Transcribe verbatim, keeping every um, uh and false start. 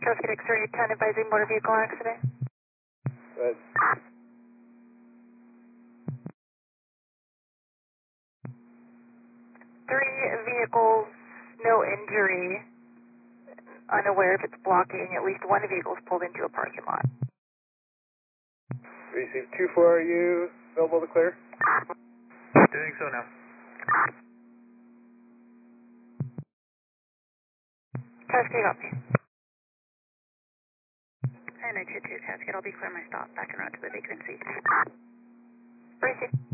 Cascade X-ray ten advising motor vehicle accident. Good. Three vehicles, no injury. Unaware if it's blocking. At least one vehicle is pulled into a parking lot. Receive two four, are you available to clear? Doing so now. Cascade, got me. And I two two Cascade, I'll be clear my stop. Back and route to the vacancy. Receive.